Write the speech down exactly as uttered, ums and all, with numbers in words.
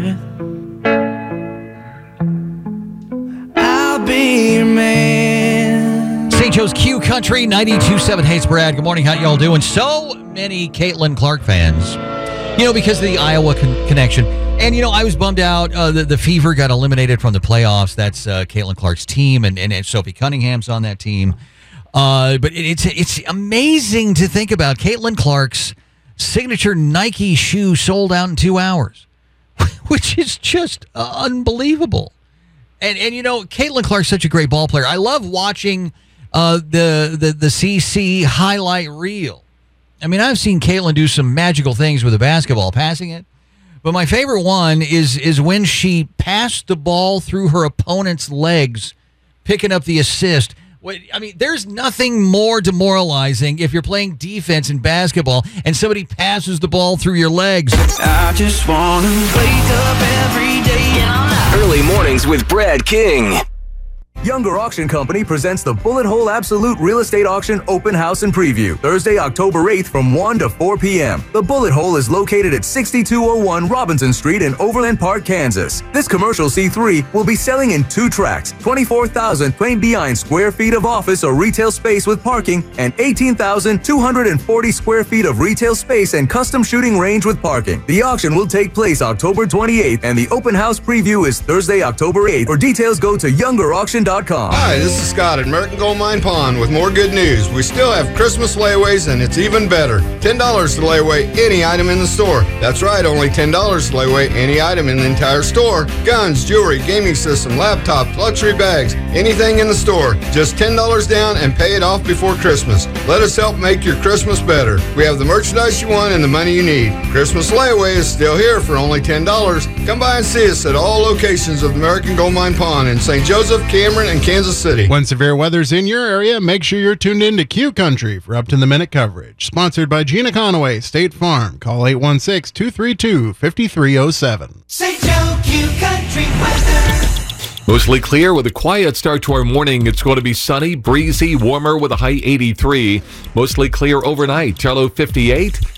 I'll be your man. Saint Joe's Q Country, ninety-two point seven. Hey, it's Brad. Good morning. How y'all doing? So many Caitlin Clark fans, you know, because of the Iowa con- connection. And, you know, I was bummed out. Uh, the, the Fever got eliminated from the playoffs. That's uh, Caitlin Clark's team, and, and, and Sophie Cunningham's on that team. Uh, but it, it's it's amazing to think about. Caitlin Clark's signature Nike shoe sold out in two hours, which is just uh, unbelievable. And, and you know, Caitlin Clark's such a great ball player. I love watching uh, the, the, the C C highlight reel. I mean, I've seen Caitlin do some magical things with a basketball, passing it. But my favorite one is is when she passed the ball through her opponent's legs, picking up the assist. I mean, there's nothing more demoralizing if you're playing defense in basketball and somebody passes the ball through your legs. I just want to wake up every day. Early mornings with Brad King. Younger Auction Company presents the Bullet Hole Absolute Real Estate Auction Open House and Preview, Thursday, October eighth from one to four p.m. The Bullet Hole is located at sixty-two oh one Robinson Street in Overland Park, Kansas. This commercial C three will be selling in two tracks, twenty-four thousand twenty-nine square feet of office or retail space with parking and eighteen thousand two hundred forty square feet of retail space and custom shooting range with parking. The auction will take place October twenty-eighth and the Open House Preview is Thursday, October eighth. For details, go to younger auction dot com. Hi, this is Scott at American Gold Mine Pawn with more good news. We still have Christmas layaways and it's even better. ten dollars to lay away any item in the store. That's right, only ten dollars to lay away any item in the entire store. Guns, jewelry, gaming system, laptops, luxury bags, anything in the store. Just ten dollars down and pay it off before Christmas. Let us help make your Christmas better. We have the merchandise you want and the money you need. Christmas layaway is still here for only ten dollars. Come by and see us at all locations of American Gold Mine Pawn in Saint Joseph, Cameron, and Kansas City. When severe weather's in your area, make sure you're tuned in to Q Country for up-to-the-minute coverage. Sponsored by Gina Conaway, State Farm. Call eight one six, two three two, five three zero seven. Saint Joe Q Country weather. Mostly clear with a quiet start to our morning. It's going to be sunny, breezy, warmer with a high eighty-three. Mostly clear overnight. Charlo fifty-eight.